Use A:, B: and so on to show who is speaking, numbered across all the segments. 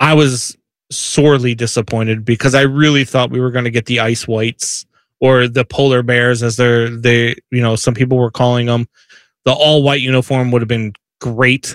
A: I was sorely disappointed because I really thought we were going to get the ice whites or the polar bears, as some people were calling them. The all white uniform would have been great,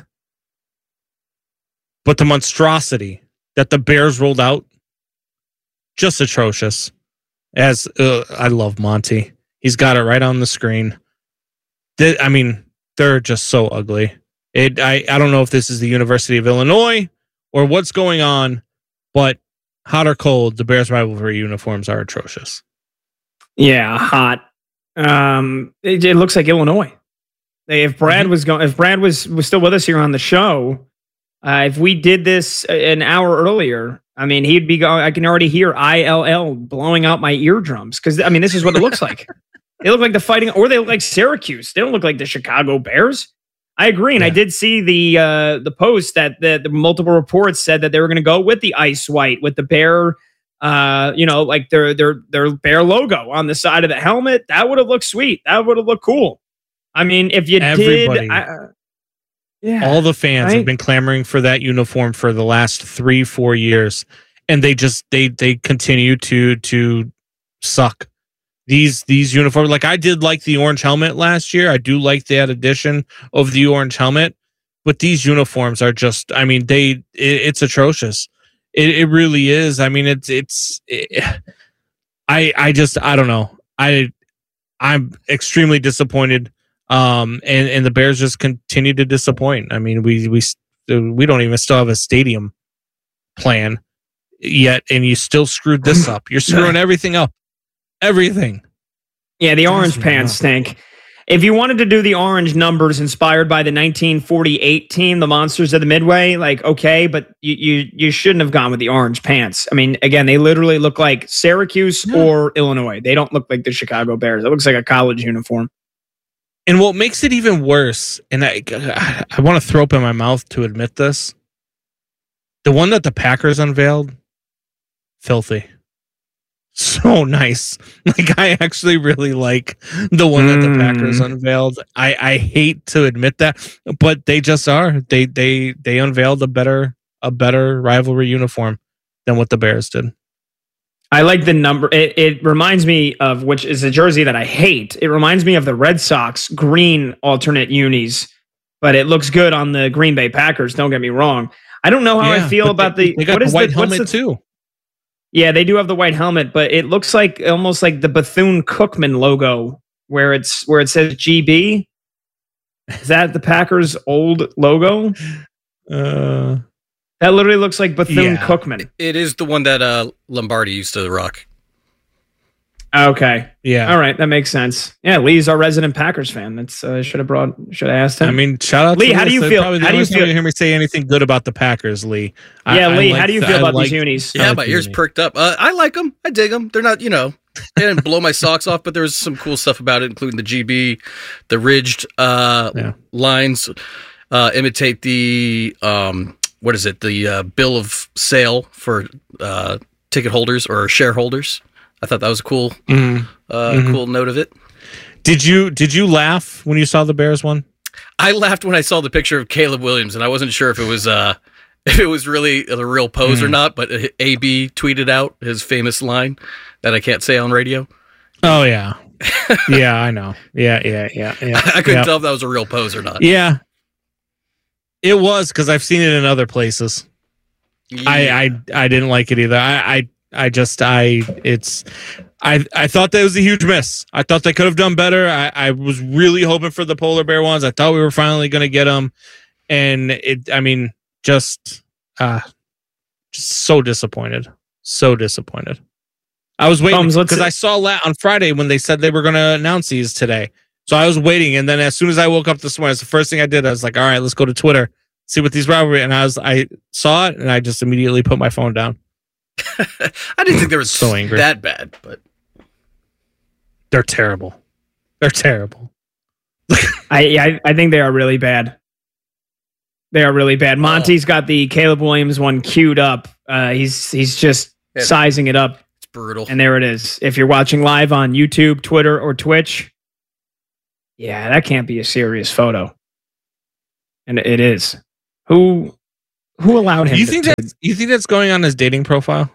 A: but the monstrosity that the Bears rolled out, just atrocious. As I love Monty, he's got it right on the screen. They're just so ugly. I don't know if this is the University of Illinois or what's going on, but hot or cold, the Bears rivalry uniforms are atrocious.
B: Yeah, hot. It looks like Illinois. If Brad was still with us here on the show, if we did this an hour earlier, he'd be going. I can already hear ILL blowing out my eardrums because this is what it looks like. They look like the Fighting, or they look like Syracuse. They don't look like the Chicago Bears. I agree, and I did see the post that the multiple reports said that they were going to go with the ice white with the bear, like their bear logo on the side of the helmet. That would have looked sweet. That would have looked cool. If you
A: Everybody,
B: did,
A: all the fans have been clamoring for that uniform for the last 3-4 years, and they continue to suck. These uniforms, like I did like the orange helmet last year. I do like that addition of the orange helmet, but these uniforms are just, it's atrocious. It really is. I don't know. I'm extremely disappointed. And the Bears just continue to disappoint. We don't even still have a stadium plan yet, and you still screwed this up. You're screwing everything up. Everything.
B: Yeah, the orange pants stink. If you wanted to do the orange numbers inspired by the 1948 team, the Monsters of the Midway, okay, but you shouldn't have gone with the orange pants. Again, they literally look like Syracuse or Illinois. They don't look like the Chicago Bears. It looks like a college uniform.
A: And what makes it even worse, and I want to throw up in my mouth to admit this, the one that the Packers unveiled, filthy. So nice. I actually really like the one that the Packers unveiled. I hate to admit that, but they just are. They unveiled a better rivalry uniform than what the Bears did.
B: I like the number. It reminds me of, which is a jersey that I hate. It reminds me of the Red Sox green alternate unis, but it looks good on the Green Bay Packers. Don't get me wrong. I don't know how I feel about
A: they got the white helmet too.
B: Yeah, they do have the white helmet, but it looks like almost like the Bethune-Cookman logo where it says GB. Is that the Packers' old logo? That literally looks like Bethune-Cookman.
C: It is the one that Lombardi used to rock.
B: Okay.
A: Yeah.
B: All right, that makes sense. Yeah, Lee's our resident Packers fan. That's should have asked him.
A: Shout out
B: Lee.
A: To
B: how do you feel?
A: How do you feel? You hear me say anything good about the Packers, Lee?
B: Lee. How do you feel about these unis?
C: Yeah, my ears perked up. I like them. I dig them. They're not, they didn't blow my socks off, but there was some cool stuff about it, including the GB, the ridged lines imitate the what is it? The bill of sale for ticket holders or shareholders. I thought that was a cool, cool note of it.
A: Did you laugh when you saw the Bears one?
C: I laughed when I saw the picture of Caleb Williams, and I wasn't sure if it was really the real pose or not. But AB tweeted out his famous line that I can't say on radio.
A: Oh yeah, yeah, I know. Yeah.
C: I couldn't tell if that was a real pose or not.
A: Yeah, it was, because I've seen it in other places. Yeah. I didn't like it either. I thought that was a huge miss. I thought they could have done better. I was really hoping for the polar bear ones. I thought we were finally going to get them, and just so disappointed. So disappointed. I was waiting because I saw on Friday when they said they were going to announce these today. So I was waiting, and then as soon as I woke up this morning, it's the first thing I did. I was like, all right, let's go to Twitter, see what these rivalry. And I saw it, and I just immediately put my phone down.
C: I didn't think they were so angry. That bad, but
A: they're terrible. They're terrible.
B: I think they are really bad. They are really bad. Monty's got the Caleb Williams one queued up. He's just sizing it up.
C: It's brutal.
B: And there it is. If you're watching live on YouTube, Twitter, or Twitch, yeah, that can't be a serious photo. And it is. Who Who allowed him?
A: You think that's going on his dating profile?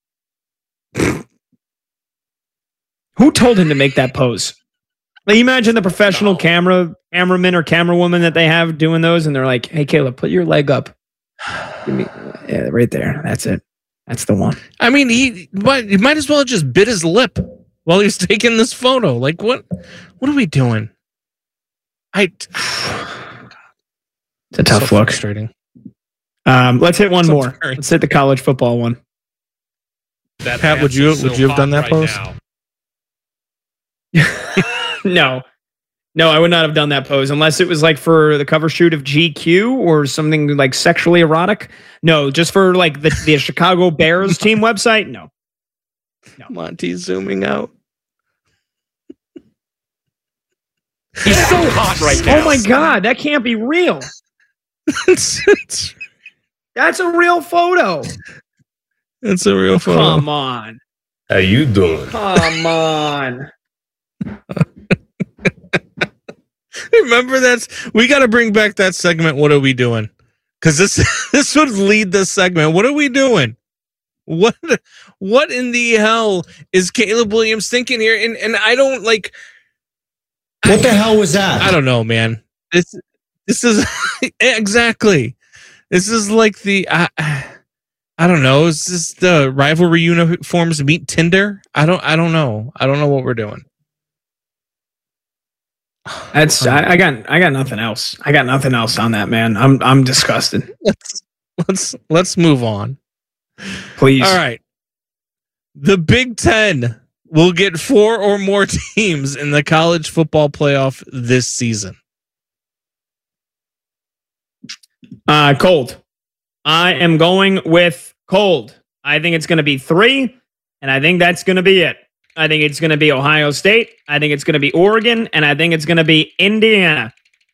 B: Who told him to make that pose? Like, imagine the professional cameraman or camerawoman that they have doing those, and they're like, "Hey, Caleb, put your leg up. Give me, right there. That's it. That's the one."
A: I mean, he might as well have just bit his lip while he's taking this photo. Like, what are we doing? It's
B: a tough look.
A: Frustrating.
B: Let's hit one more. Let's hit the college football one.
A: Pat, would you have done that pose?
B: No, I would not have done that pose unless it was like for the cover shoot of GQ or something like sexually erotic. No, just for like the Chicago Bears team website. No.
A: Monty's zooming out.
D: He's so hot right now.
B: Oh my God, that can't be real. That's a real photo.
A: It's a real photo.
B: Come on.
D: How you doing?
B: Come on.
A: Remember we got to bring back that segment. What are we doing? Because this would lead this segment. What are we doing? What in the hell is Caleb Williams thinking here? And I don't like.
E: What the hell was that?
A: I don't know, man. This is exactly. This is like the. I don't know. Is this the rivalry uniforms meet Tinder? I don't know. I don't know what we're doing.
B: That's I got nothing else. I got nothing else on that, man. I'm disgusted.
A: Let's move on.
B: Please.
A: All right. The Big Ten will get 4 or more teams in the college football playoff this season.
B: Cold. I am going with cold. I think it's going to be 3, and I think that's going to be it. I think it's going to be Ohio State. I think it's going to be Oregon, and I think it's going to be Indiana.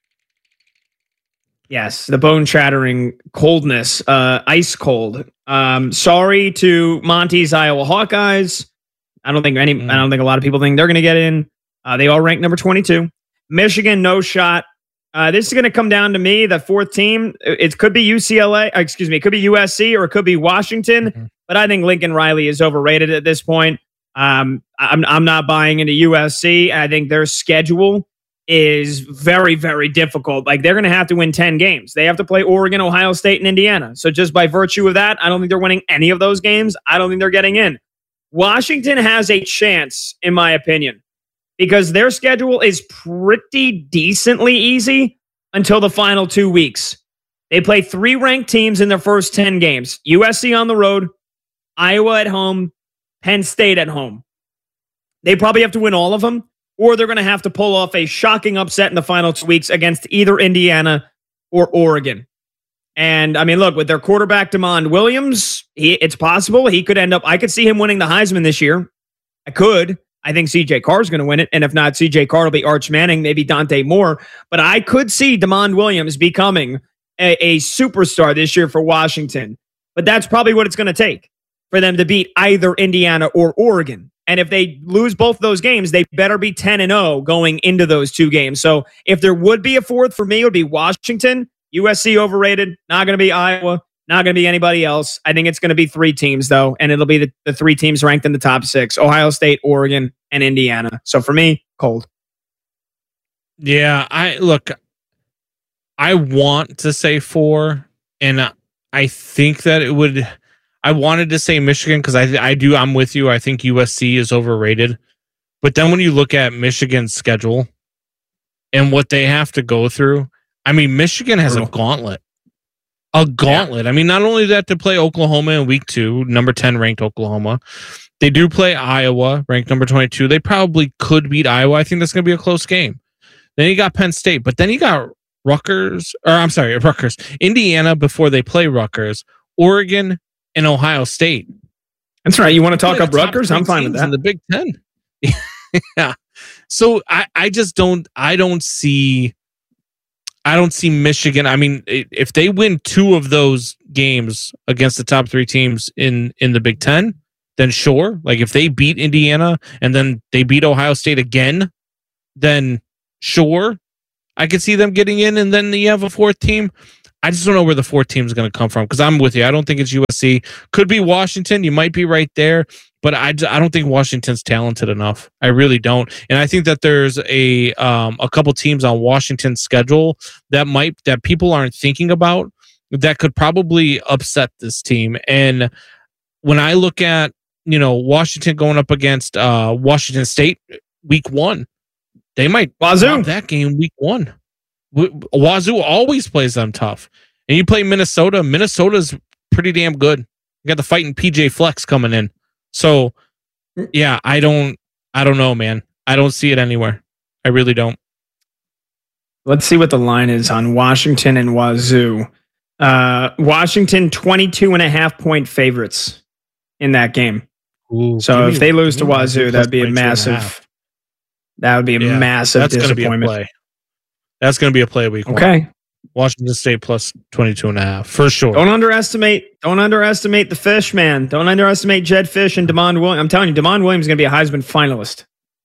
B: Yes, the bone-shattering coldness, ice cold. Sorry to Monty's Iowa Hawkeyes. I don't think a lot of people think they're going to get in. They all rank number 22. Michigan, no shot. This is going to come down to me, the 4th team. It could be UCLA. It could be USC or it could be Washington. Mm-hmm. But I think Lincoln Riley is overrated at this point. I'm not buying into USC. I think their schedule is very, very difficult. Like, they're going to have to win 10 games. They have to play Oregon, Ohio State, and Indiana. So just by virtue of that, I don't think they're winning any of those games. I don't think they're getting in. Washington has a chance, in my opinion, because their schedule is pretty decently easy until the final 2 weeks. They play 3 ranked teams in their first 10 games. USC on the road, Iowa at home, Penn State at home. They probably have to win all of them, or they're going to have to pull off a shocking upset in the final 2 weeks against either Indiana or Oregon. And I mean, look, with their quarterback, DeMond Williams, it's possible he could end up, I could see him winning the Heisman this year. I think CJ Carr is going to win it. And if not, CJ Carr will be Arch Manning, maybe Dante Moore. But I could see DeMond Williams becoming a superstar this year for Washington. But that's probably what it's going to take for them to beat either Indiana or Oregon. And if they lose both those games, they better be 10-0 going into those 2 games. So if there would be a 4th for me, it would be Washington. USC overrated. Not going to be Iowa. Not going to be anybody else. I think it's going to be 3 teams, though. And it'll be the 3 teams ranked in the top 6. Ohio State, Oregon, and Indiana. So for me, cold.
A: Yeah, I want to say 4. And I think that it would... I wanted to say Michigan because I'm with you. I think USC is overrated. But then when you look at Michigan's schedule and what they have to go through, I mean, Michigan has a gauntlet. Yeah. I mean, not only that, to play Oklahoma in week 2, number 10 ranked Oklahoma. They do play Iowa, ranked number 22. They probably could beat Iowa. I think that's going to be a close game. Then you got Penn State, but then you got Rutgers, Indiana before they play Rutgers, Oregon, and Ohio State.
B: That's right. You want to talk up Rutgers? I'm fine with that.
A: In the Big Ten. Yeah. So I just don't see Michigan. I mean, if they win 2 of those games against the top 3 teams in the Big Ten, then sure. Like if they beat Indiana and then they beat Ohio State again, then sure, I could see them getting in. And then you have a 4th team. I just don't know where the fourth team is going to come from, because I'm with you. I don't think it's USC. Could be Washington. You might be right there, but I don't think Washington's talented enough. I really don't. And I think that there's a couple teams on Washington's schedule that people aren't thinking about that could probably upset this team. And when I look at, Washington going up against Washington State week 1, they might
B: Wazoo
A: that game week 1. Wazoo always plays them tough. And you play Minnesota. Minnesota's pretty damn good. You got the fighting PJ Flex coming in. So, yeah, I don't know, man. I don't see it anywhere. I really don't.
B: Let's see what the line is on Washington and Wazoo. Washington 22.5-point favorites in that game.
A: Ooh,
B: so if they lose to Wazoo, that'd be a massive. That would be a massive disappointment.
A: That's going to be a play week.
B: Okay.
A: 1. Washington State plus 22.5 for sure.
B: Don't underestimate the fish, man. Don't underestimate Jed Fish and DeMond Williams. I'm telling you, DeMond Williams is going to be a Heisman finalist.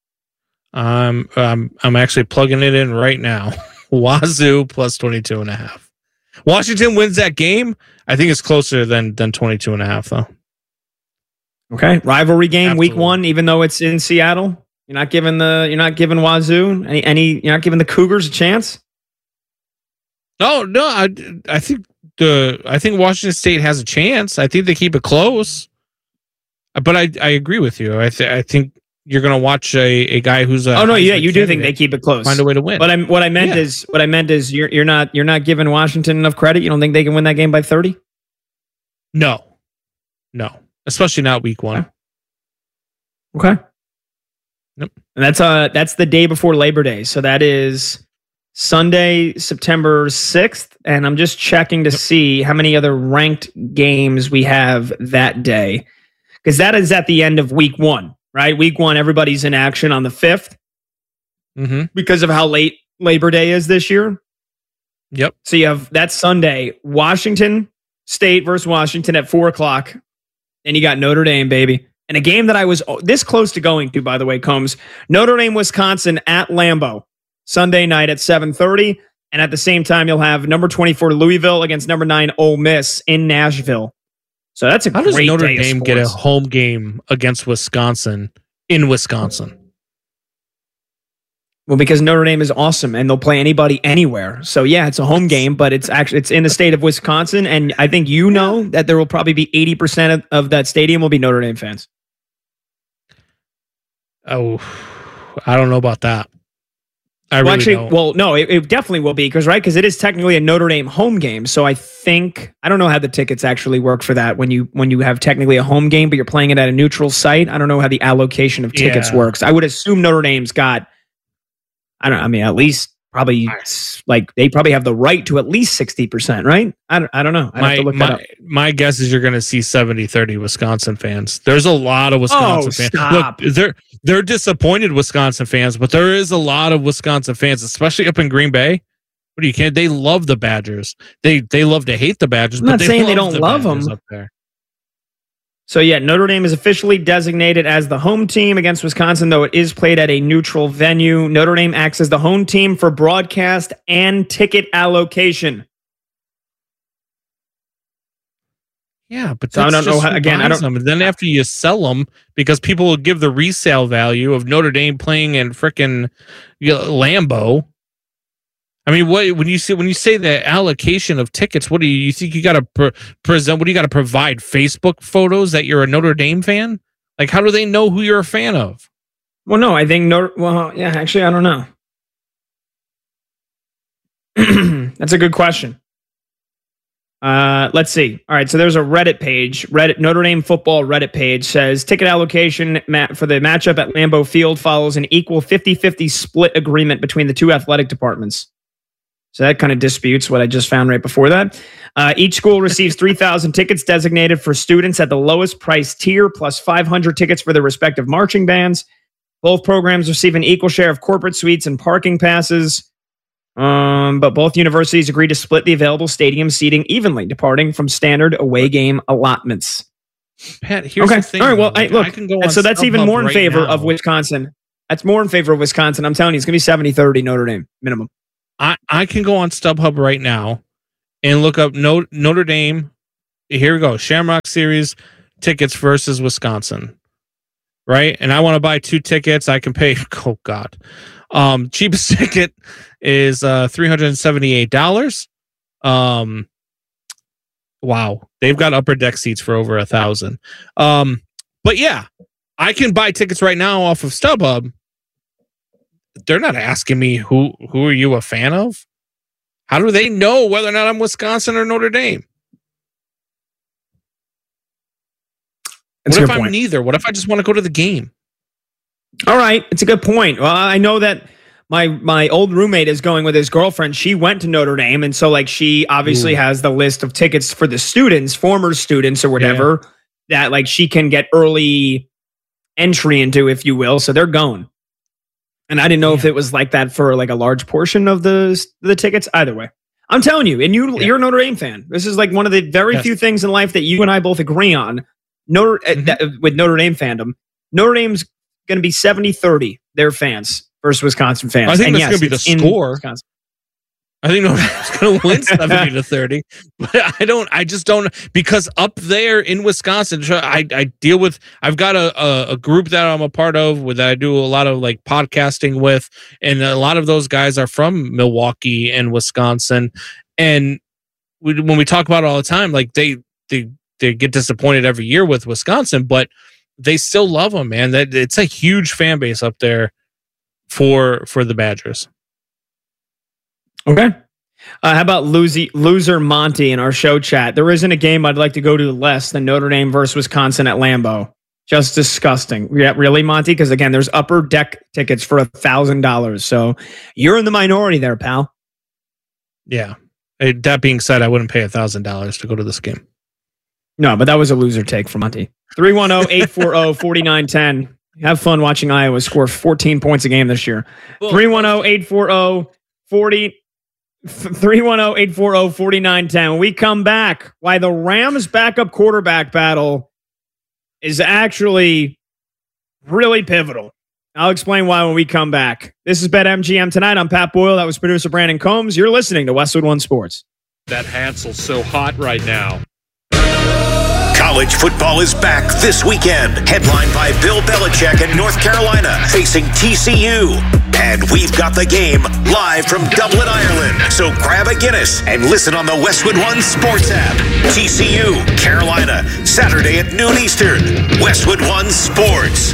A: I'm actually plugging it in right now. Wazoo plus 22.5. Washington wins that game. I think it's closer than 22.5 though.
B: Okay. Rivalry game.
A: Absolutely.
B: Week 1, even though it's in Seattle. You're not giving Wazoo you're not giving the Cougars a chance?
A: No. I think Washington State has a chance. I think they keep it close. But I agree with you. I think you're going to watch a guy who's a
B: you do think they keep it close.
A: Find a way to win.
B: But what I meant is you're not giving Washington enough credit. You don't think they can win that game by 30?
A: No. Especially not week 1.
B: Okay.
A: Nope.
B: And that's the day before Labor Day. So that is Sunday, September 6th. And I'm just checking to see how many other ranked games we have that day. Because that is at the end of week 1, right? Week 1, everybody's in action on the 5th.
A: Mm-hmm.
B: Because of how late Labor Day is this year.
A: Yep.
B: So you have that Sunday, Washington State versus Washington at 4:00. And you got Notre Dame, baby. And a game that I was this close to going to, by the way, Combs. Notre Dame, Wisconsin at Lambeau. Sunday night at 7:30. And at the same time, you'll have number 24 Louisville against number 9 Ole Miss in Nashville. So that's a
A: How
B: great
A: does Notre
B: day
A: Dame
B: of
A: get a
B: sports.
A: home game against Wisconsin in Wisconsin?
B: Well, because Notre Dame is awesome and they'll play anybody anywhere. So yeah, it's a home game, but it's in the state of Wisconsin. And I think that there will probably be 80% of that stadium will be Notre Dame fans.
A: Oh, I don't know about that. It
B: definitely will be because it is technically a Notre Dame home game. So I don't know how the tickets actually work for that when you have technically a home game, but you're playing it at a neutral site. I don't know how the allocation of tickets works. I would assume Notre Dame's got, at least probably they probably have the right to at least 60%, right? I don't know. I have to look that up.
A: My guess is you're going to see 70-30 Wisconsin fans. There's a lot of Wisconsin fans.
B: Stop.
A: Look, they're disappointed Wisconsin fans, but there is a lot of Wisconsin fans, especially up in Green Bay. They love the Badgers. They love to hate the Badgers.
B: I'm not saying they don't love them
A: up there.
B: So yeah, Notre Dame is officially designated as the home team against Wisconsin, though it is played at a neutral venue. Notre Dame acts as the home team for broadcast and ticket allocation.
A: Yeah, but
B: so I don't know. I don't.
A: And then after you sell them, because people will give the resale value of Notre Dame playing in frickin' Lambeau. I mean, when you say the allocation of tickets, what do you think you got to present? What do you got to provide? Facebook photos that you're a Notre Dame fan? Like, how do they know who you're a fan of?
B: Well, no, I think actually, I don't know. That's a good question. Let's see. All right, so there's a Reddit page. Notre Dame football Reddit page says ticket allocation for the matchup at Lambeau Field follows an equal 50-50 split agreement between the two athletic departments. So that kind of disputes what I just found right before that. Each school receives 3,000 tickets designated for students at the lowest price tier, plus 500 tickets for their respective marching bands. Both programs receive an equal share of corporate suites and parking passes. But both universities agreed to split the available stadium seating evenly, departing from standard away game allotments.
A: Pat, here's the thing.
B: All right, well,
A: I can go on
B: so that's even more in favor
A: now.
B: of Wisconsin. That's more in favor of Wisconsin. I'm telling you, it's going to be 70-30 Notre Dame minimum.
A: I can go on StubHub right now and look up Notre Dame. Here we go. Shamrock Series tickets versus Wisconsin. Right? And I want to buy 2 tickets. I can pay, oh God. Cheapest ticket is $378. Wow. They've got upper deck seats for over 1,000. But yeah, I can buy tickets right now off of StubHub. They're not asking me who are you a fan of? How do they know whether or not I'm Wisconsin or Notre Dame? What if I'm neither? What if I just want to go to the game?
B: All right, it's a good point. Well, I know that my old roommate is going with his girlfriend. She went to Notre Dame, and so like she obviously has the list of tickets for the students, former students or whatever, that like she can get early entry into, if you will. So they're going. And I didn't know if it was like that for like a large portion of the tickets. Either way, I'm telling you, and you're a Notre Dame fan. This is like one of the very few things in life that you and I both agree on. With Notre Dame fandom, Notre Dame's going to be 70-30 their fans versus Wisconsin fans.
A: I think that's going to be the score. I think Notre Dame's going to win 70-30, but I just don't, because up there in Wisconsin, I deal with, I've got a group that I'm a part of that I do a lot of like podcasting with, and a lot of those guys are from Milwaukee and Wisconsin, and when we talk about it all the time, like they get disappointed every year with Wisconsin, but they still love them, man. That it's a huge fan base up there for the Badgers.
B: Okay. How about loser Monty in our show chat? There isn't a game I'd like to go to less than Notre Dame versus Wisconsin at Lambeau. Just disgusting. Yeah, really, Monty? Because again, there's upper deck tickets for $1,000. So you're in the minority there, pal.
A: Yeah. That being said, I wouldn't pay $1,000 to go to this game.
B: No, but that was a loser take from Monty. 310-840-4910. Have fun watching Iowa score 14 points a game this year. 310-840-4910. When we come back, why the Rams' backup quarterback battle is actually really pivotal. I'll explain why when we come back. This is BetMGM Tonight. I'm Pat Boyle. That was producer Brandon Combs. You're listening to Westwood One Sports.
D: That Hansel's so hot right now.
F: College football is back this weekend. Headlined by Bill Belichick in North Carolina, facing TCU. And we've got the game live from Dublin, Ireland. So grab a Guinness and listen on the Westwood One Sports app. TCU, Carolina, Saturday at noon Eastern. Westwood One Sports.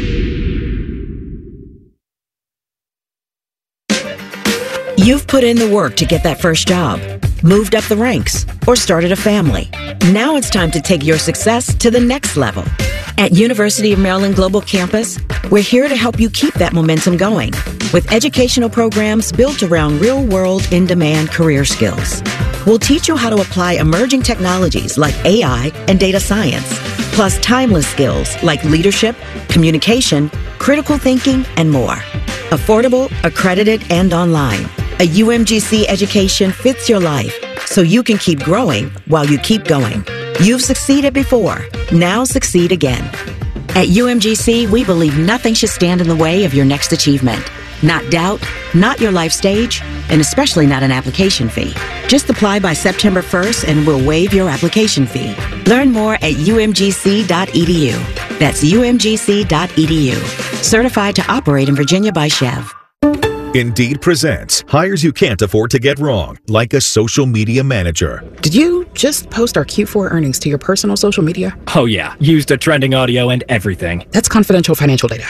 G: You've put in the work to get that first job, moved up the ranks, or started a family. Now it's time to take your success to the next level. At University of Maryland Global Campus, we're here to help you keep that momentum going with educational programs built around real-world, in-demand career skills. We'll teach you how to apply emerging technologies like AI and data science, plus timeless skills like leadership, communication, critical thinking, and more. Affordable, accredited, and online. A UMGC education fits your life so you can keep growing while you keep going. You've succeeded before. Now succeed again. At UMGC, we believe nothing should stand in the way of your next achievement. Not doubt, not your life stage, and especially not an application fee. Just apply by September 1st and we'll waive your application fee. Learn more at umgc.edu. That's umgc.edu. Certified to operate in Virginia by Chev.
H: Indeed presents hires you can't afford to get wrong, like a social media manager.
I: Did you just post our Q4 earnings to your personal social media?
J: Oh yeah, used a trending audio and everything.
I: That's confidential financial data.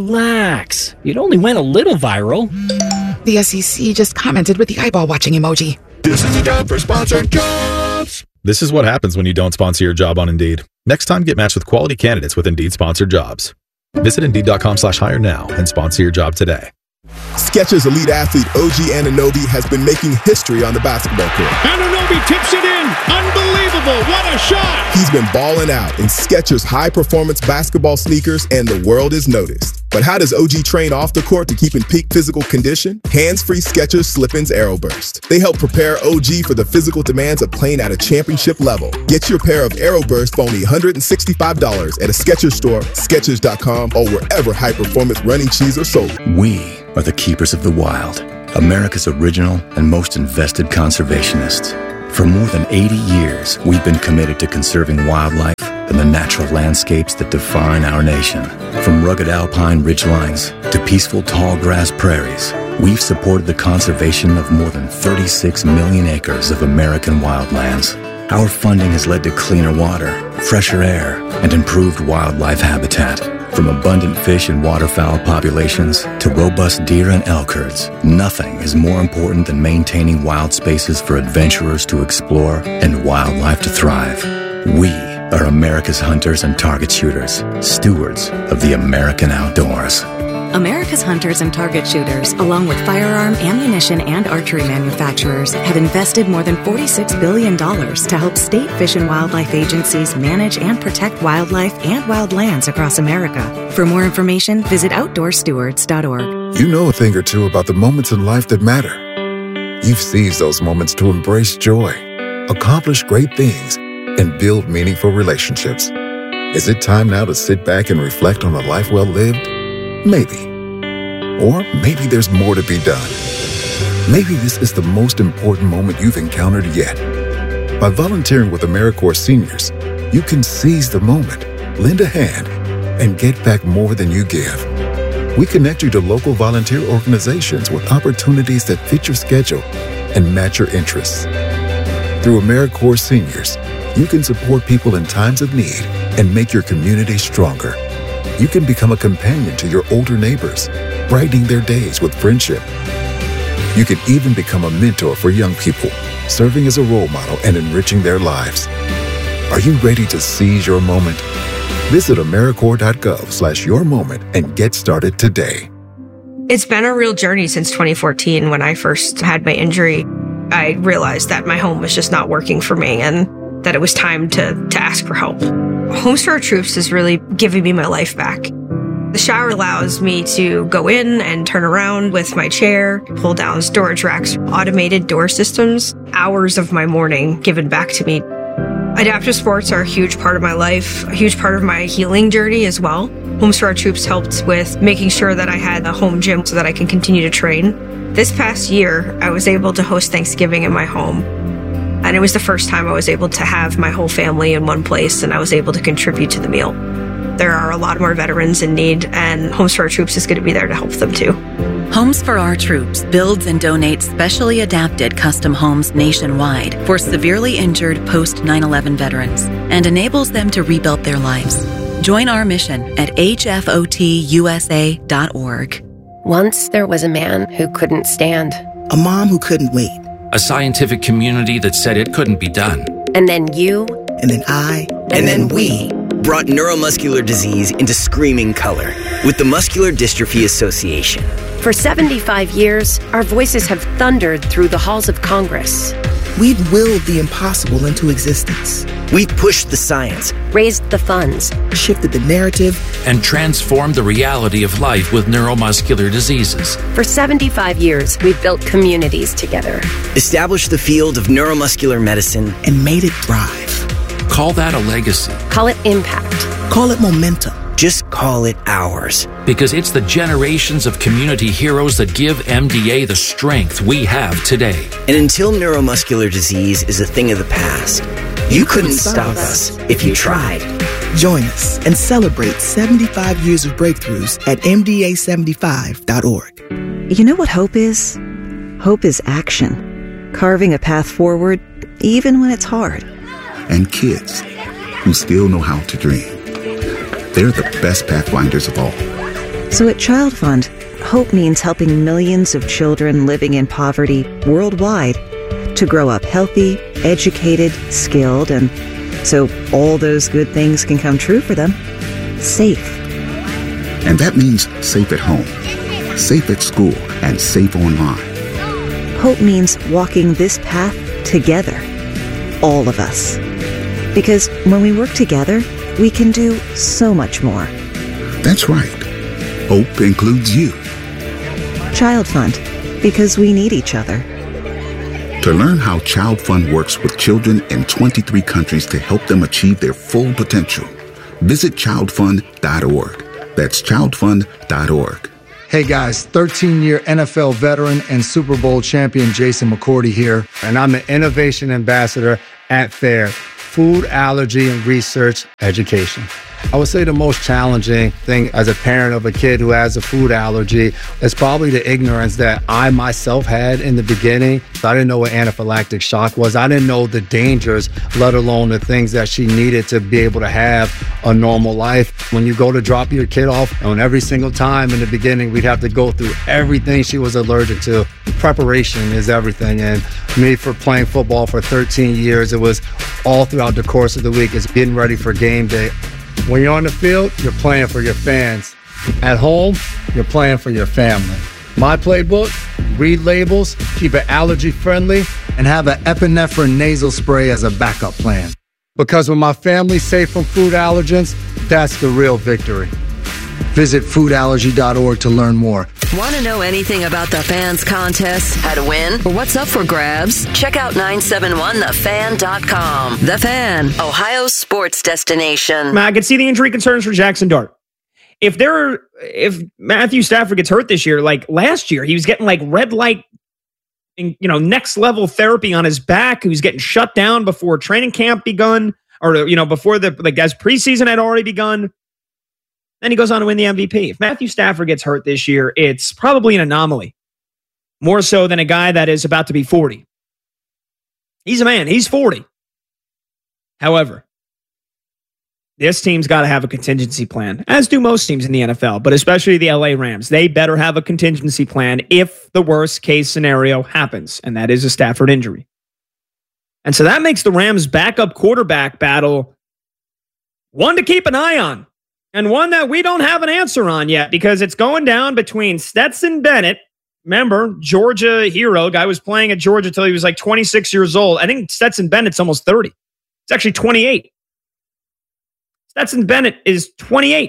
J: Relax. It only went a little viral.
I: The SEC just commented with the eyeball watching emoji.
H: This is a job for sponsored jobs. This is what happens when you don't sponsor your job on Indeed. Next time, get matched with quality candidates with Indeed sponsored jobs. Visit Indeed.com/hire now and sponsor your job today.
K: Skechers elite athlete OG Anunoby has been making history on the basketball court.
L: Anunoby tips it in. Unbelievable. What a shot.
K: He's been balling out in Skechers high-performance basketball sneakers, and the world has noticed. But how does OG train off the court to keep in peak physical condition? Hands-free Skechers Slip-ins Aeroburst. They help prepare OG for the physical demands of playing at a championship level. Get your pair of Aeroburst for only $165 at a Skechers store, Skechers.com, or wherever high-performance running shoes are sold.
M: We are the keepers of the wild, America's original and most invested conservationists. For more than 80 years, we've been committed to conserving wildlife and the natural landscapes that define our nation. From rugged alpine ridgelines to peaceful tall grass prairies, we've supported the conservation of more than 36 million acres of American wildlands. Our funding has led to cleaner water, fresher air, and improved wildlife habitat. From abundant fish and waterfowl populations to robust deer and elk herds, nothing is more important than maintaining wild spaces for adventurers to explore and wildlife to thrive. We are America's hunters and target shooters, stewards of the American outdoors.
N: America's hunters and target shooters, along with firearm, ammunition, and archery manufacturers, have invested more than $46 billion to help state fish and wildlife agencies manage and protect wildlife and wildlands across America. For more information, visit OutdoorStewards.org.
O: You know a thing or two about the moments in life that matter. You've seized those moments to embrace joy, accomplish great things, and build meaningful relationships. Is it time now to sit back and reflect on a life well lived? Maybe. Or maybe there's more to be done. Maybe this is the most important moment you've encountered yet. By volunteering with AmeriCorps Seniors, you can seize the moment, lend a hand, and get back more than you give. We connect you to local volunteer organizations with opportunities that fit your schedule and match your interests. Through AmeriCorps Seniors, you can support people in times of need and make your community stronger. You can become a companion to your older neighbors, brightening their days with friendship. You can even become a mentor for young people, serving as a role model and enriching their lives. Are you ready to seize your moment? Visit AmeriCorps.gov/yourmoment and get started today.
P: It's been a real journey since 2014. When I first had my injury, I realized that my home was just not working for me and that it was time to ask for help. Homes for Our Troops is really giving me my life back. The shower allows me to go in and turn around with my chair, pull down storage racks, automated door systems, hours of my morning given back to me. Adaptive sports are a huge part of my life, a huge part of my healing journey as well. Homes for Our Troops helped with making sure that I had a home gym so that I can continue to train. This past year, I was able to host Thanksgiving in my home. And it was the first time I was able to have my whole family in one place, and I was able to contribute to the meal. There are a lot more veterans in need, and Homes for Our Troops is going to be there to help them too.
N: Homes for Our Troops builds and donates specially adapted custom homes nationwide for severely injured post 9/11 veterans and enables them to rebuild their lives. Join our mission at hfotusa.org.
Q: Once there was a man who couldn't stand.
R: A mom who couldn't wait.
S: A scientific community that said it couldn't be done.
Q: And then you.
R: And then I.
T: And then we brought neuromuscular disease into screaming color with the Muscular Dystrophy Association.
Q: For 75 years, our voices have thundered through the halls of Congress.
R: We've willed the impossible into existence.
T: We've pushed the science,
Q: raised the funds,
R: shifted the narrative,
S: and transformed the reality of life with neuromuscular diseases.
Q: For 75 years, we've built communities together,
T: established the field of neuromuscular medicine,
R: and made it thrive.
S: Call that a legacy.
Q: Call it impact.
R: Call it momentum.
T: Just call it ours.
S: Because it's the generations of community heroes that give MDA the strength we have today.
T: And until neuromuscular disease is a thing of the past, you couldn't stop us if you tried.
R: Join us and celebrate 75 years of breakthroughs at MDA75.org.
U: You know what hope is? Hope is action. Carving a path forward, even when it's hard.
V: And kids who still know how to dream. They're the best pathfinders of all.
U: So at Child Fund, hope means helping millions of children living in poverty worldwide to grow up healthy, educated, skilled, and so all those good things can come true for them. Safe.
V: And that means safe at home, safe at school, and safe online.
U: Hope means walking this path together. All of us. Because when we work together, we can do so much more.
V: That's right. Hope includes you.
U: Child Fund, because we need each other.
V: To learn how Child Fund works with children in 23 countries to help them achieve their full potential, visit childfund.org. That's childfund.org.
C: Hey guys, 13-year NFL veteran and Super Bowl champion Jason McCourty here, and I'm the Innovation Ambassador at FAIR, Food Allergy and Research Education. I would say the most challenging thing as a parent of a kid who has a food allergy is probably the ignorance that I myself had in the beginning. I didn't know what anaphylactic shock was. I didn't know the dangers, let alone the things that she needed to be able to have a normal life. When you go to drop your kid off, and every single time in the beginning, we'd have to go through everything she was allergic to. Preparation is everything. And me, for playing football for 13 years, it was all throughout the course of the week. It's getting ready for game day. When you're on the field, you're playing for your fans. At home, you're playing for your family. My playbook, read labels, keep it allergy friendly, and have an epinephrine nasal spray as a backup plan. Because when my family's safe from food allergens, that's the real victory. Visit foodallergy.org to learn more.
E: Want to know anything about the Fans contest, how to win, or what's up for grabs? Check out 971thefan.com. The Fan, Ohio's sports destination.
B: I can see the injury concerns for Jackson Dart. If Matthew Stafford gets hurt this year, like last year, he was getting like red light, next level therapy on his back. He was getting shut down before training camp begun, or before as preseason had already begun. Then he goes on to win the MVP. If Matthew Stafford gets hurt this year, it's probably an anomaly. More so than a guy that is about to be 40. He's a man. He's 40. However, this team's got to have a contingency plan, as do most teams in the NFL, but especially the LA Rams. They better have a contingency plan if the worst case scenario happens, and that is a Stafford injury. And so that makes the Rams' backup quarterback battle one to keep an eye on. And one that we don't have an answer on yet, because it's going down between Stetson Bennett. Remember, Georgia hero. Guy was playing at Georgia till he was like 26 years old. I think Stetson Bennett's almost 30. It's actually 28. Stetson Bennett is 28.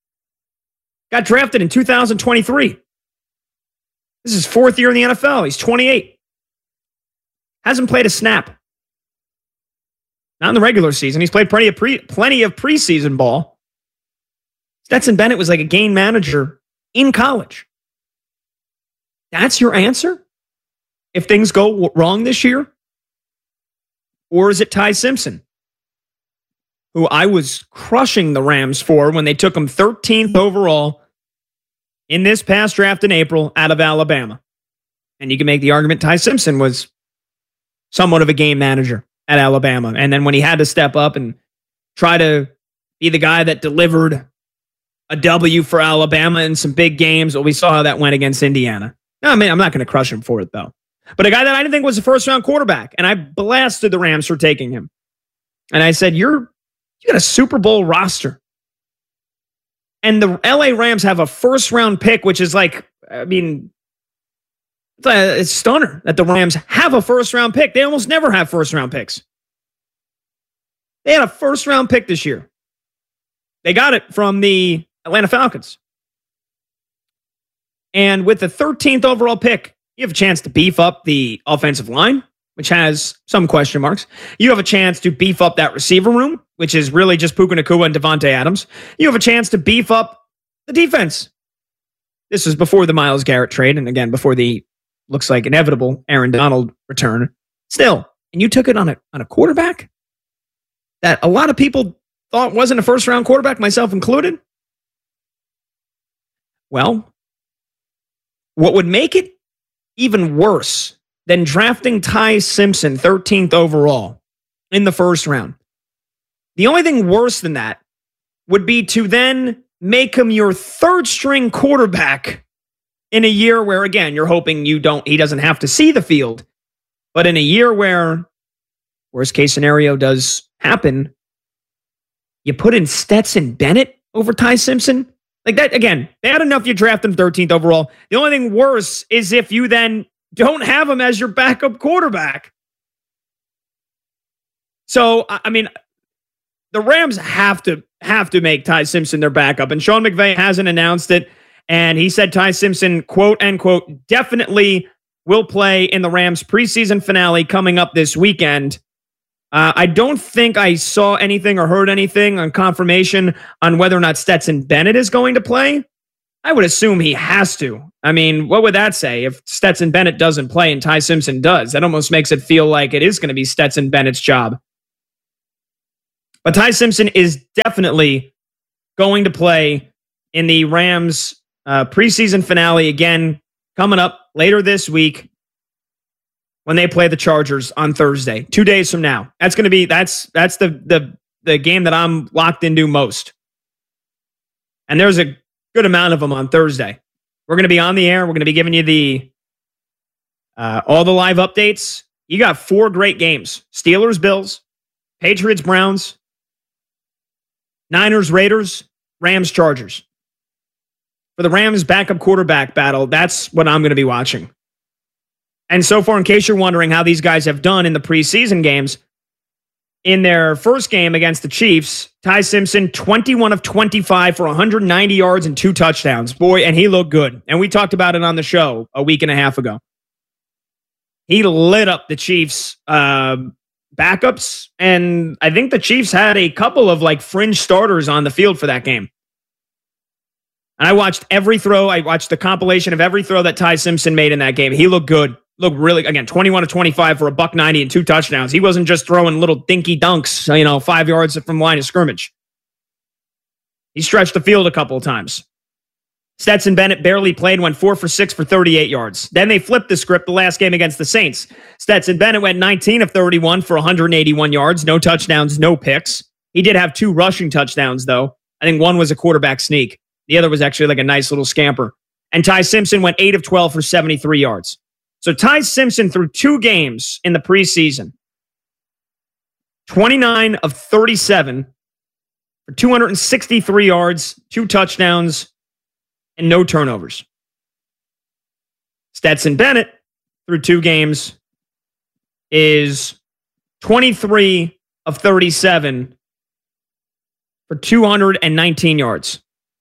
B: Got drafted in 2023. This is his fourth year in the NFL. He's 28. Hasn't played a snap. Not in the regular season. He's played plenty of preseason ball. Stetson Bennett was like a game manager in college. That's your answer? If things go wrong this year? Or is it Ty Simpson, who I was crushing the Rams for when they took him 13th overall in this past draft in April out of Alabama? And you can make the argument Ty Simpson was somewhat of a game manager at Alabama. And then when he had to step up and try to be the guy that delivered a W for Alabama in some big games, well, we saw how that went against Indiana. No, I mean, I'm not going to crush him for it, though. But a guy that I didn't think was a first-round quarterback, and I blasted the Rams for taking him. And I said, you got a Super Bowl roster. And the LA Rams have a first-round pick, which is like, I mean, it's a stunner that the Rams have a first-round pick. They almost never have first-round picks. They had a first-round pick this year. They got it from the Atlanta Falcons. And with the 13th overall pick, you have a chance to beef up the offensive line, which has some question marks. You have a chance to beef up that receiver room, which is really just Puka Nacua and Devontae Adams. You have a chance to beef up the defense. This was before the Myles Garrett trade, and again, before the looks like inevitable Aaron Donald return. Still, and you took it on a quarterback that a lot of people thought wasn't a first-round quarterback, myself included. Well, what would make it even worse than drafting Ty Simpson 13th overall in the first round, the only thing worse than that would be to then make him your third-string quarterback in a year where, again, you're hoping he doesn't have to see the field, but in a year where worst-case scenario does happen, you put in Stetson Bennett over Ty Simpson? Like that, again, bad enough you draft him 13th overall. The only thing worse is if you then don't have him as your backup quarterback. So, I mean, the Rams have to make Ty Simpson their backup. And Sean McVay hasn't announced it. And he said Ty Simpson, quote, unquote, definitely will play in the Rams preseason finale coming up this weekend. I don't think I saw anything or heard anything on confirmation on whether or not Stetson Bennett is going to play. I would assume he has to. I mean, what would that say if Stetson Bennett doesn't play and Ty Simpson does? That almost makes it feel like it is going to be Stetson Bennett's job. But Ty Simpson is definitely going to play in the Rams preseason finale again, coming up later this week when they play the Chargers on Thursday, 2 days from now. That's going to be that's the game that I'm locked into most. And there's a good amount of them on Thursday. We're going to be on the air. We're going to be giving you the all the live updates. You got 4 great games: Steelers, Bills, Patriots, Browns, Niners, Raiders, Rams, Chargers. For the Rams backup quarterback battle, that's what I'm going to be watching. And so far, in case you're wondering how these guys have done in the preseason games, in their first game against the Chiefs, Ty Simpson, 21 of 25 for 190 yards and 2 touchdowns. Boy, and he looked good. And we talked about it on the show a week and a half ago. He lit up the Chiefs' backups, and I think the Chiefs had a couple of like fringe starters on the field for that game. And I watched every throw. I watched the compilation of every throw that Ty Simpson made in that game. He looked good. Looked really, again, 21 of 25 for $190 and 2 touchdowns. He wasn't just throwing little dinky dunks, 5 yards from line of scrimmage. He stretched the field a couple of times. Stetson Bennett barely played, went 4 for 6 for 38 yards. Then they flipped the script the last game against the Saints. Stetson Bennett went 19 of 31 for 181 yards, no touchdowns, no picks. He did have 2 rushing touchdowns, though. I think one was a quarterback sneak. The other was actually like a nice little scamper. And Ty Simpson went 8 of 12 for 73 yards. So Ty Simpson through 2 games in the preseason, 29 of 37 for 263 yards, 2 touchdowns, and no turnovers. Stetson Bennett through 2 games is 23 of 37 for 219 yards.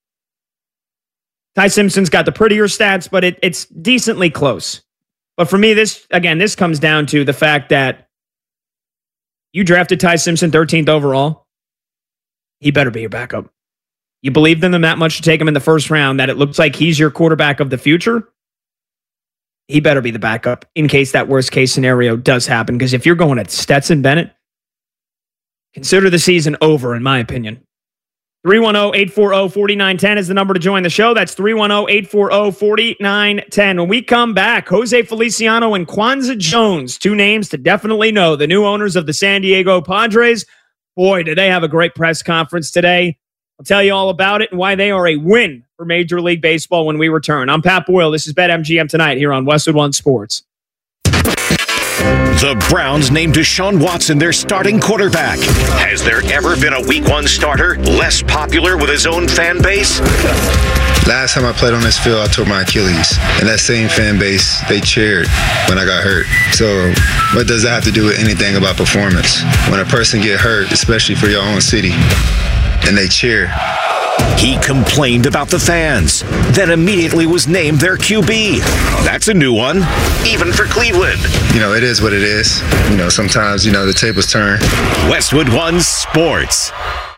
B: Ty Simpson's got the prettier stats, but it's decently close. But for me, this comes down to the fact that you drafted Ty Simpson 13th overall. He better be your backup. You believed in him that much to take him in the first round that it looks like he's your quarterback of the future. He better be the backup in case that worst case scenario does happen. Because if you're going at Stetson Bennett, consider the season over, in my opinion. 310-840-4910 is the number to join the show. That's 310-840-4910. When we come back, Jose Feliciano and Kwanzaa Jones, 2 names to definitely know, the new owners of the San Diego Padres. Boy, did they have a great press conference today. I'll tell you all about it and why they are a win for Major League Baseball when we return. I'm Pat Boyle. This is BetMGM Tonight here on Westwood One Sports.
F: The Browns named Deshaun Watson their starting quarterback. Has there ever been a Week 1 starter less popular with his own fan base?
A: Last time I played on this field, I tore my Achilles. And that same fan base, they cheered when I got hurt. So what does that have to do with anything about performance? When a person get hurt, especially for your own city, and they cheer.
F: He complained about the fans, then immediately was named their QB. That's a new one, even for Cleveland.
A: It is what it is. Sometimes, the tables turn.
F: Westwood One Sports.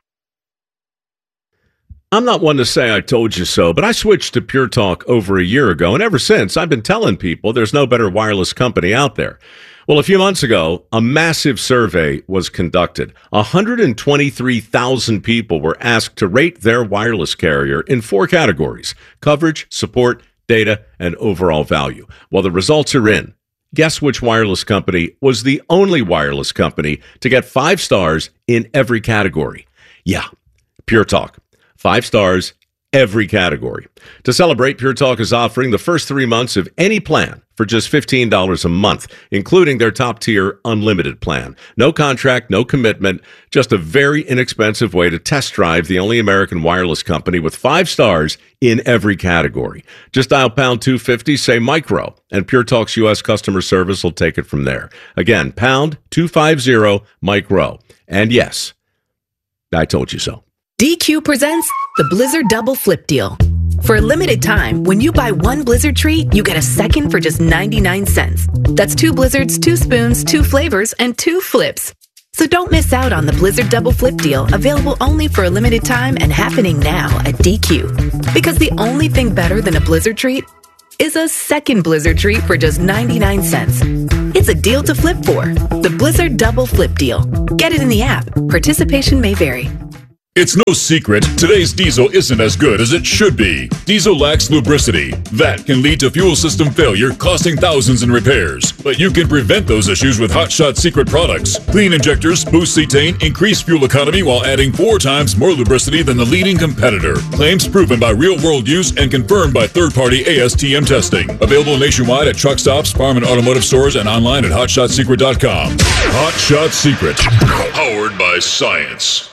D: I'm not one to say I told you so, but I switched to Pure Talk over a year ago, and ever since, I've been telling people there's no better wireless company out there. Well, a few months ago, a massive survey was conducted. 123,000 people were asked to rate their wireless carrier in 4 categories: coverage, support, data, and overall value. Well, the results are in. Guess which wireless company was the only wireless company to get 5 stars in every category? Yeah, Pure Talk. 5 stars, every category. To celebrate, Pure Talk is offering the first 3 months of any plan for just $15 a month, including their top-tier unlimited plan. No contract, no commitment, just a very inexpensive way to test drive the only American wireless company with 5 stars in every category. Just dial pound 250, say micro, and Pure Talk's U.S. customer service will take it from there. Again, pound 250 micro. And yes, I told you so.
W: DQ presents the Blizzard Double Flip Deal. For a limited time, when you buy 1 Blizzard treat, you get a second for just 99 cents. That's 2 Blizzards, 2 spoons, 2 flavors, and 2 flips. So don't miss out on the Blizzard Double Flip deal, available only for a limited time and happening now at DQ. Because the only thing better than a Blizzard treat is a second Blizzard treat for just 99 cents. It's a deal to flip for. The Blizzard Double Flip deal. Get it in the app. Participation may vary.
G: It's no secret, today's diesel isn't as good as it should be. Diesel lacks lubricity. That can lead to fuel system failure, costing thousands in repairs. But you can prevent those issues with Hot Shot Secret products. Clean injectors, boost cetane, increase fuel economy while adding 4 times more lubricity than the leading competitor. Claims proven by real-world use and confirmed by third-party ASTM testing. Available nationwide at truck stops, farm and automotive stores, and online at hotshotsecret.com. Hot Shot Secret, powered by science.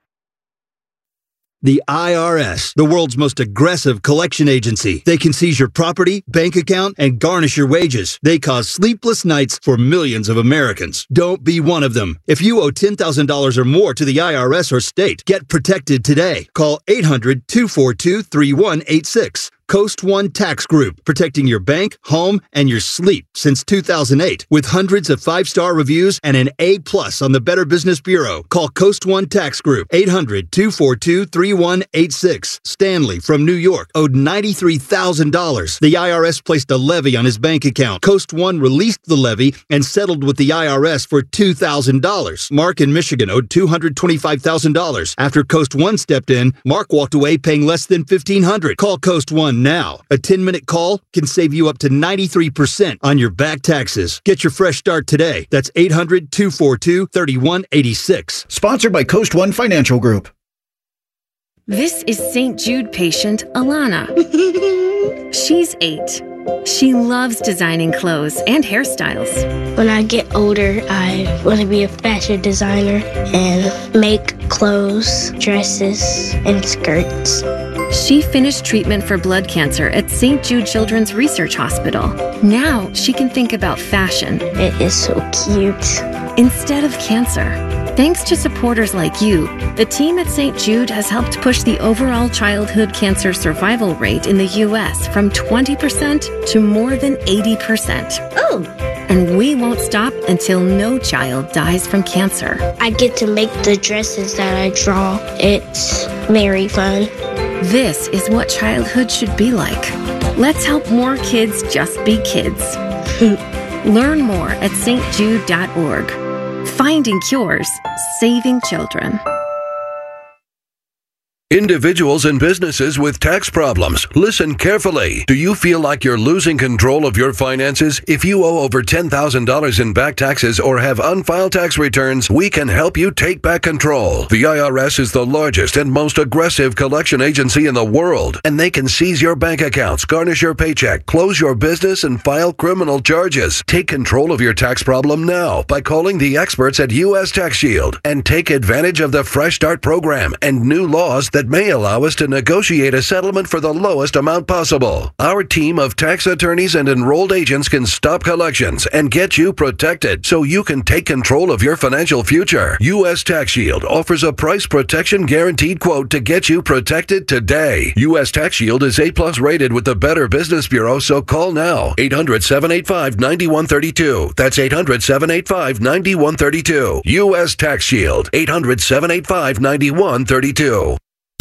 I: The IRS, the world's most aggressive collection agency. They can seize your property, bank account, and garnish your wages. They cause sleepless nights for millions of Americans. Don't be one of them. If you owe $10,000 or more to the IRS or state, get protected today. Call 800-242-3186. Coast One Tax Group, protecting your bank, home, and your sleep since 2008. With hundreds of 5-star reviews and an A+ on the Better Business Bureau. Call Coast One Tax Group, 800-242-3186. Stanley from New York owed $93,000. The IRS placed a levy on his bank account. Coast One released the levy and settled with the IRS for $2,000. Mark in Michigan owed $225,000. After Coast One stepped in, Mark walked away paying less than $1,500. Call Coast One now. A 10-minute call can save you up to 93% on your back taxes. Get your fresh start today. That's 800-242-3186.
J: Sponsored by Coast One Financial Group.
X: This is St. Jude patient Alana. She's 8. She loves designing clothes and hairstyles.
Y: When I get older, I want to be a fashion designer and make clothes, dresses, and skirts.
X: She finished treatment for blood cancer at St. Jude Children's Research Hospital. Now she can think about fashion.
Y: It is so cute.
X: Instead of cancer. Thanks to supporters like you, the team at St. Jude has helped push the overall childhood cancer survival rate in the U.S. from 20% to more than 80%.
Y: Oh!
X: And we won't stop until no child dies from cancer.
Y: I get to make the dresses that I draw. It's very fun.
X: This is what childhood should be like. Let's help more kids just be kids. Learn more at stjude.org. Finding cures, saving children.
Z: Individuals and businesses with tax problems, listen carefully. Do you feel like you're losing control of your finances? If you owe over $10,000 in back taxes or have unfiled tax returns, we can help you take back control. The IRS is the largest and most aggressive collection agency in the world, and they can seize your bank accounts, garnish your paycheck, close your business, and file criminal charges. Take control of your tax problem now by calling the experts at U.S. Tax Shield and take advantage of the Fresh Start program and new laws that may allow us to negotiate a settlement for the lowest amount possible. Our team of tax attorneys and enrolled agents can stop collections and get you protected so you can take control of your financial future. U.S. Tax Shield offers a price protection guaranteed quote to get you protected today. U.S. Tax Shield is A+ rated with the Better Business Bureau, so call now. 800-785-9132. That's 800-785-9132. U.S. Tax Shield. 800-785-9132.